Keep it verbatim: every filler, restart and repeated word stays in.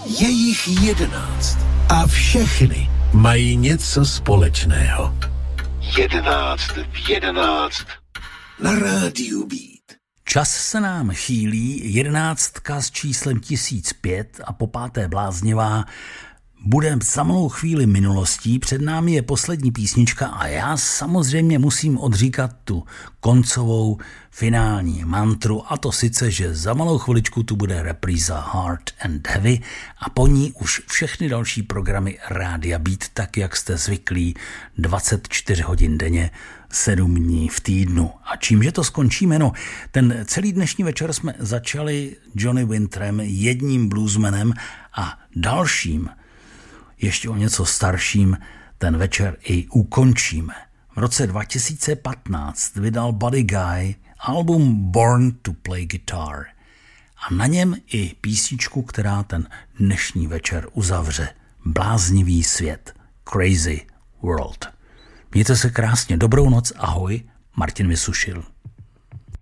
Je jich jedenáct a všechny mají něco společného. Jedenáct v jedenáct na rádiu Beat. Čas se nám chýlí, jedenáctka s číslem tisíc pět a po páté bláznivá bude za malou chvíli minulostí, před námi je poslední písnička a já samozřejmě musím odříkat tu koncovou finální mantru, a to sice, že za malou chviličku tu bude repríza Hard and Heavy a po ní už všechny další programy Rádia Beat, tak jak jste zvyklí, dvacet čtyři hodin denně, sedm dní v týdnu. A čímže to skončíme? No, ten celý dnešní večer jsme začali Johnny Winterem, jedním bluesmanem a dalším, ještě o něco starším, ten večer i ukončíme. V roce dva tisíce patnáct vydal Buddy Guy album Born to Play Guitar a na něm i písničku, která ten dnešní večer uzavře. Bláznivý svět, Crazy World. Mějte se krásně, dobrou noc, ahoj, Martin Vysušil.